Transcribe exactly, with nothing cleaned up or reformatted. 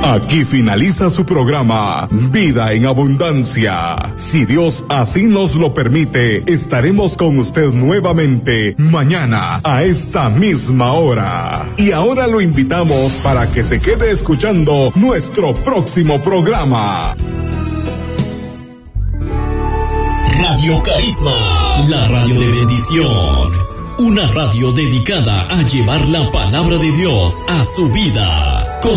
Aquí finaliza su programa Vida en Abundancia. Si Dios así nos lo permite, estaremos con usted nuevamente mañana a esta misma hora. Y ahora lo invitamos para que se quede escuchando nuestro próximo programa. Radio Carisma, la radio de bendición. Una radio dedicada a llevar la palabra de Dios a su vida.